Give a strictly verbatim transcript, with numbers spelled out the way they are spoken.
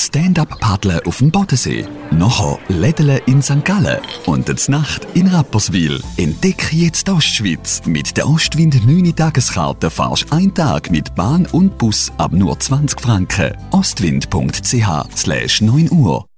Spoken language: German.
Stand-up-Paddeln auf dem Bodensee. Nachher Lädeln in Sankt Gallen und die Nacht in Rapperswil. Entdecke jetzt die Ostschweiz. Mit der Ostwind neun Tageskarte fahrst du einen Tag mit Bahn und Bus ab nur zwanzig Franken. ostwind punkt c h slash neun Uhr